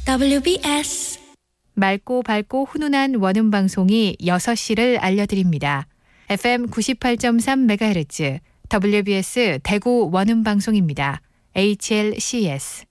WBS 맑고 밝고 훈훈한 원음 방송이 6시를 알려드립니다. FM 98.3MHz WBS 대구 원음 방송입니다. HLCS